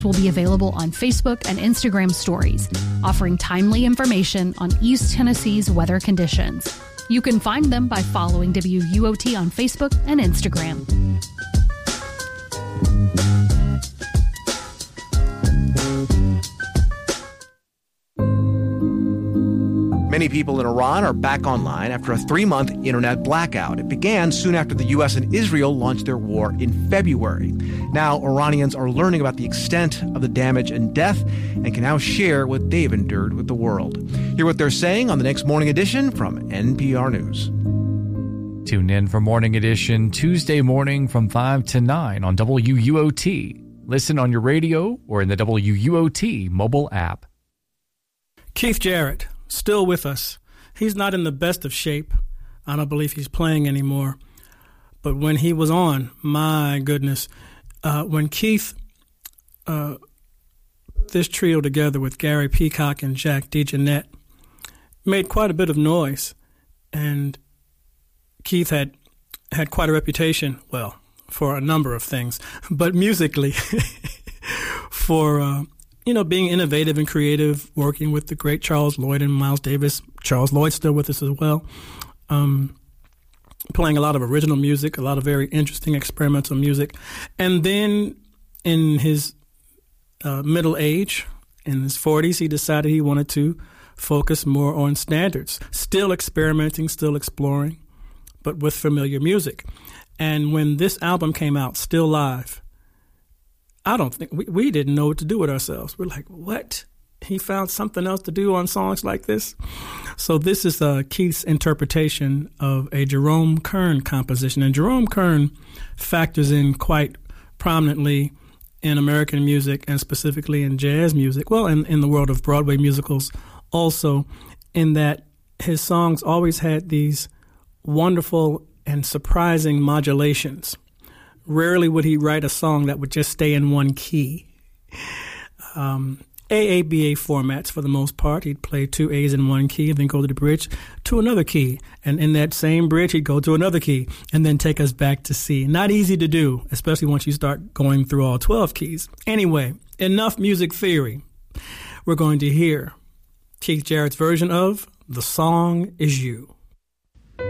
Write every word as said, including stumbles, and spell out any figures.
will be available on Facebook and Instagram stories, offering timely information on East Tennessee's weather conditions. You can find them by following W U O T on Facebook and Instagram. Many people in Iran are back online after a three-month internet blackout. It began soon after the U S and Israel launched their war in February. Now, Iranians are learning about the extent of the damage and death and can now share what they've endured with the world. Hear what they're saying on the next Morning Edition from N P R News. Tune in for Morning Edition Tuesday morning from five to nine on W U O T. Listen on your radio or in the W U O T mobile app. Keith Jarrett, still with us. He's not in the best of shape. I don't believe he's playing anymore. But when he was on, my goodness, uh, when Keith, uh, this trio together with Gary Peacock and Jack DeJohnette, made quite a bit of noise. And Keith had had quite a reputation, well, for a number of things, but musically, for uh, you know, being innovative and creative, working with the great Charles Lloyd and Miles Davis. Charles Lloyd's still with us as well. Um, playing a lot of original music, a lot of very interesting experimental music. And then in his uh, middle age, in his forties, he decided he wanted to focus more on standards, still experimenting, still exploring, but with familiar music. And when this album came out, Still Live, I don't think, we, we didn't know what to do with ourselves. We're like, what? He found something else to do on songs like this? So this is uh, Keith's interpretation of a Jerome Kern composition. And Jerome Kern factors in quite prominently in American music and specifically in jazz music, well, in, in the world of Broadway musicals also, in that his songs always had these wonderful and surprising modulations. Rarely would he write a song that would just stay in one key. Um, A A B A formats for the most part. He'd play two A's in one key and then go to the bridge to another key. And in that same bridge, he'd go to another key and then take us back to C. Not easy to do, especially once you start going through all twelve keys. Anyway, enough music theory. We're going to hear Keith Jarrett's version of The Song Is You.